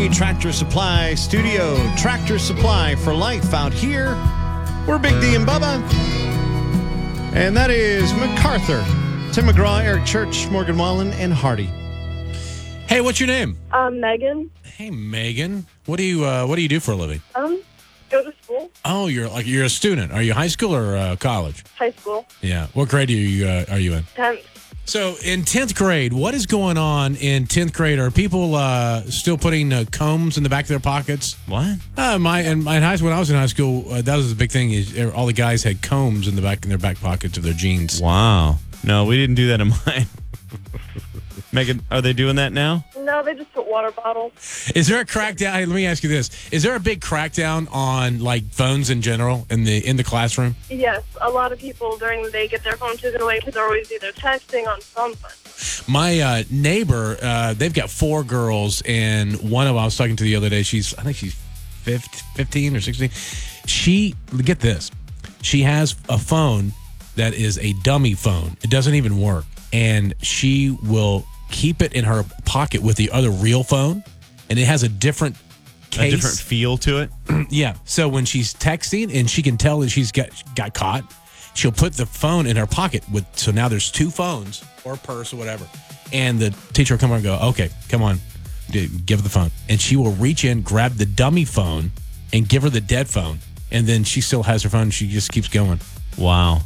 Tractor Supply studio. Tractor Supply for life out here. We're Big D and Bubba. And that is MacArthur, Tim McGraw, Eric Church, Morgan Wallen, and Hardy. Hey, what's your name? Megan. Hey, Megan. What do you do for a living? Go to school. Oh, you're a student. Are you high school or college? High school. Yeah. What grade are you in? 10th. So in 10th grade, what is going on in 10th grade? Are people still putting combs in the back of their pockets? What? In high school, when I was in high school, that was the big thing. Is all the guys had combs in their back pockets of their jeans. Wow. No, we didn't do that in mine. Megan, are they doing that now? No, they just put water bottles. Is there a crackdown? Hey, let me ask you this: is there a big crackdown on like phones in general in the classroom? Yes, a lot of people during the day get their phone taken away because they're always either texting on something. My neighbor, they've got 4 girls, and one of them I was talking to the other day. I think she's 15 or 16. Get this, she has a phone that is a dummy phone. It doesn't even work, and she will keep it in her pocket with the other real phone, and it has a different case. A different feel to it? Yeah. So when she's texting and she can tell that she's got caught, she'll put the phone in her pocket. So now there's 2 phones or purse or whatever. And the teacher will come over and go, okay, come on, give her the phone. And she will reach in, grab the dummy phone, and give her the dead phone. And then she still has her phone. She just keeps going. Wow.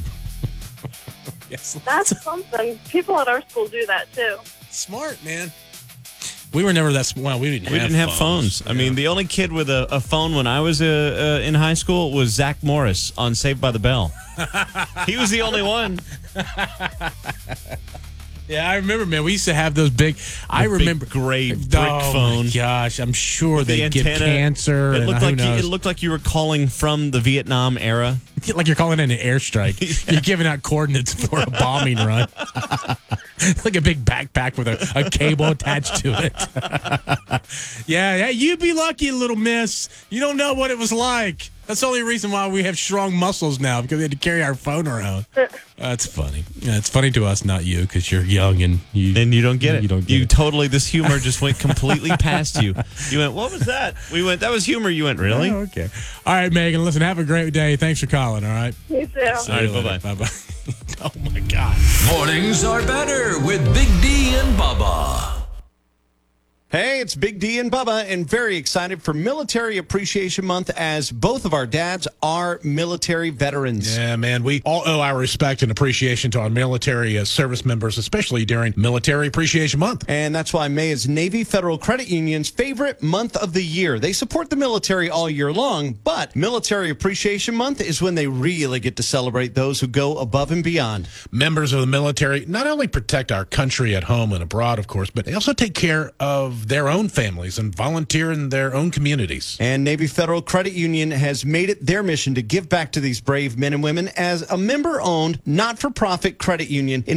Yes. That's something. People at our school do that, too. Smart, man. We were never that smart. We didn't have phones. Yeah. I mean, the only kid with a phone when I was in high school was Zach Morris on Saved by the Bell. He was the only one. Yeah, I remember, man. We used to have those big. Big gray brick oh phone. My gosh, I'm sure they get antenna. cancer. It looked it looked like you were calling from the Vietnam era. Like you're calling in an airstrike. Yeah. You're giving out coordinates for a bombing run. Like a big backpack with a cable attached to it. Yeah, you'd be lucky, little miss. You don't know what it was like. That's the only reason why we have strong muscles now, because we had to carry our phone around. That's funny. Yeah, it's funny to us, not you, because you're young and you don't get it. You don't get it. Totally, this humor just went completely past you. You went, what was that? We went, that was humor. You went, really? Oh, okay. All right, Megan, listen, have a great day. Thanks for calling, all right? You too. All right, bye-bye. Bye-bye. Oh, my God. Mornings are better with Big D and Bubba. Hey, it's Big D and Bubba, and very excited for Military Appreciation Month as both of our dads are military veterans. Yeah, man, we all owe our respect and appreciation to our military service members, especially during Military Appreciation Month. And that's why May is Navy Federal Credit Union's favorite month of the year. They support the military all year long, but Military Appreciation Month is when they really get to celebrate those who go above and beyond. Members of the military not only protect our country at home and abroad, of course, but they also take care of their own families and volunteer in their own communities. And Navy Federal Credit Union has made it their mission to give back to these brave men and women as a member-owned, not-for-profit credit union.